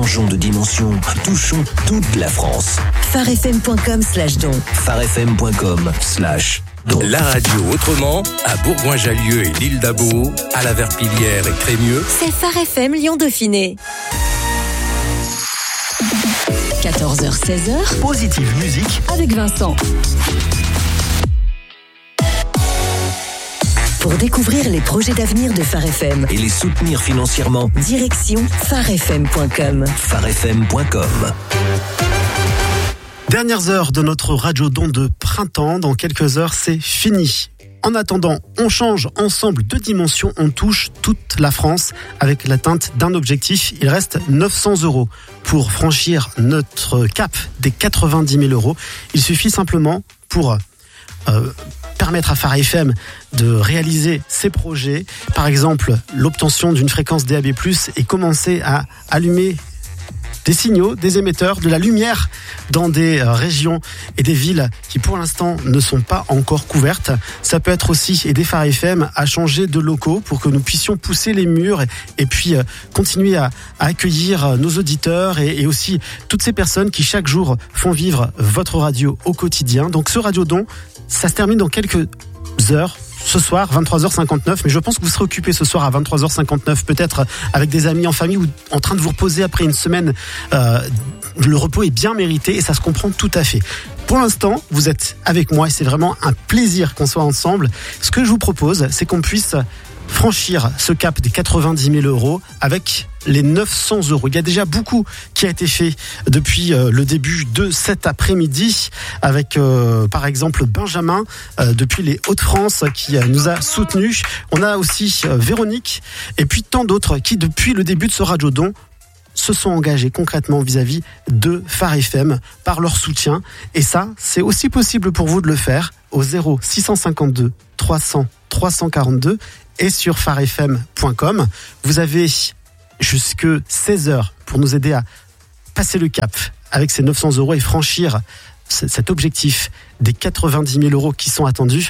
Changeons de dimension, touchons toute la France. farfm.com/don. farfm.com/don. La radio autrement, à Bourgoin-Jallieu et l'île d'Abo, à la Verpillière et Crémieux. C'est Phare FM Lyon-Dauphiné. 14h-16h. Positive musique Avec Vincent. Pour découvrir les projets d'avenir de Phare FM et les soutenir financièrement, direction farfm.com. farfm.com. Dernières heures de notre radio-don de printemps. Dans quelques heures, c'est fini. En attendant, on change ensemble de dimension. On touche toute la France avec l'atteinte d'un objectif. Il reste 900 € pour franchir notre cap des 90 000 €. Il suffit simplement pour permettre à Phare FM de réaliser ses projets. Par exemple, l'obtention d'une fréquence DAB+, et commencer à allumer des signaux, des émetteurs, de la lumière dans des régions et des villes qui pour l'instant ne sont pas encore couvertes. Ça peut être aussi aider Phare FM à changer de locaux pour que nous puissions pousser les murs et puis continuer à accueillir nos auditeurs et aussi toutes ces personnes qui chaque jour font vivre votre radio au quotidien. Donc ce Radio-Don, ça se termine dans quelques heures. Ce soir, 23h59, mais je pense que vous serez occupé ce soir à 23h59, peut-être avec des amis en famille ou en train de vous reposer après une semaine. Le repos est bien mérité et ça se comprend tout à fait. Pour l'instant, vous êtes avec moi et c'est vraiment un plaisir qu'on soit ensemble. Ce que je vous propose, c'est qu'on puisse franchir ce cap des 90 000 € avec les 900 €. Il y a déjà beaucoup qui a été fait depuis le début de cet après-midi avec par exemple Benjamin depuis les Hauts-de-France qui nous a soutenus. On a aussi Véronique et puis tant d'autres qui depuis le début de ce Radio-Don se sont engagés concrètement vis-à-vis de Phare FM par leur soutien. Et ça, c'est aussi possible pour vous de le faire au 0652 300 342 et sur farfm.com. Vous avez jusque 16h pour nous aider à passer le cap avec ces 900 € et franchir cet objectif des 90 000 € qui sont attendus.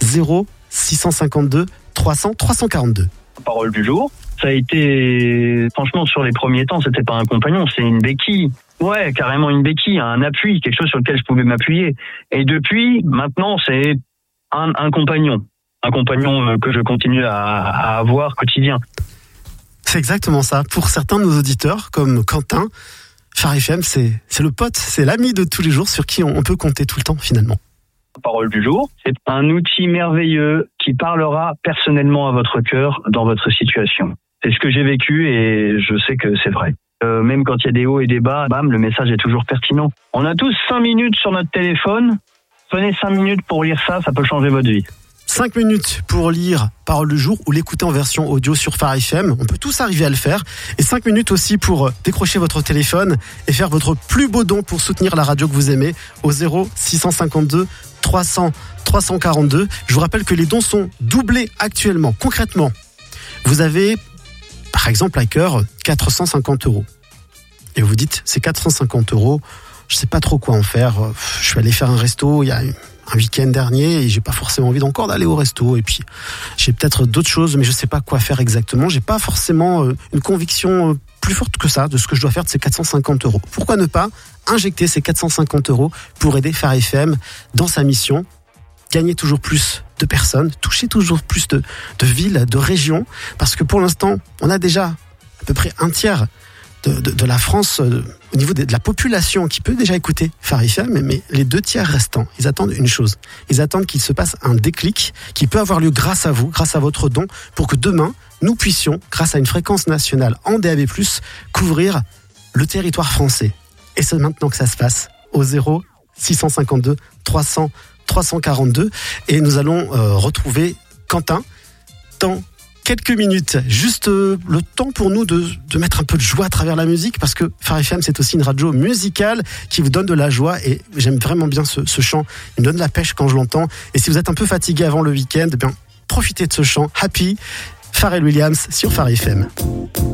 0652 300 342. Parole du jour. Ça a été, franchement, sur les premiers temps, c'était pas un compagnon, c'est une béquille. Ouais, carrément une béquille, un appui, quelque chose sur lequel je pouvais m'appuyer. Et depuis, maintenant, c'est un compagnon. Un compagnon que je continue à avoir quotidien. C'est exactement ça. Pour certains de nos auditeurs, comme Quentin, Phare FM, c'est le pote, c'est l'ami de tous les jours sur qui on peut compter tout le temps finalement. Parole du jour, c'est un outil merveilleux qui parlera personnellement à votre cœur dans votre situation. C'est ce que j'ai vécu et je sais que c'est vrai. Même quand il y a des hauts et des bas, bam, le message est toujours pertinent. On a tous 5 minutes sur notre téléphone. Prenez 5 minutes pour lire ça, ça peut changer votre vie. 5 minutes pour lire Parole du jour ou l'écouter en version audio sur Phare FM. On peut tous arriver à le faire. Et 5 minutes aussi pour décrocher votre téléphone et faire votre plus beau don pour soutenir la radio que vous aimez au 0652 300 342. Je vous rappelle que les dons sont doublés actuellement. Concrètement, vous avez par exemple à cœur 450 €. Et vous dites, c'est 450 €, je sais pas trop quoi en faire. Je suis allé faire un resto il y a un week-end dernier et j'ai pas forcément envie encore d'aller au resto. Et puis j'ai peut-être d'autres choses, mais je sais pas quoi faire exactement. J'ai pas forcément une conviction plus forte que ça de ce que je dois faire de ces 450 €. Pourquoi ne pas injecter ces 450 € pour aider Phare FM dans sa mission, gagner toujours plus de personnes, toucher toujours plus de villes, de régions, parce que pour l'instant, on a déjà à peu près un tiers de la France au niveau de la population qui peut déjà écouter Phare FM, mais les 2 tiers restants, ils attendent une chose. Ils attendent qu'il se passe un déclic qui peut avoir lieu grâce à vous, grâce à votre don, pour que demain, nous puissions, grâce à une fréquence nationale en DAB+, couvrir le territoire français. Et c'est maintenant que ça se passe au 0652 300 342. Et nous allons retrouver Quentin dans quelques minutes. Juste le temps pour nous de mettre un peu de joie à travers la musique, parce que Phare FM, c'est aussi une radio musicale qui vous donne de la joie. Et j'aime vraiment bien ce chant. Il me donne la pêche quand je l'entends. Et si vous êtes un peu fatigué avant le week-end, eh bien, profitez de ce chant. Happy, Pharrell Williams sur Phare FM.